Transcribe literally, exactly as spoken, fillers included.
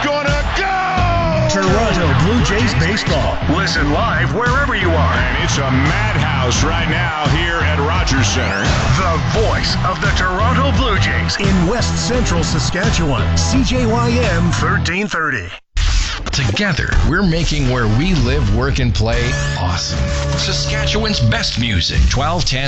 gonna go! Toronto Blue Jays baseball. Listen live wherever you are. And it's a madhouse right now here at Rogers Center. The voice of the Toronto Blue Jays In West Central Saskatchewan, C J Y M thirteen thirty. Together, we're making where we live, work, and play awesome. Saskatchewan's best music, twelve ten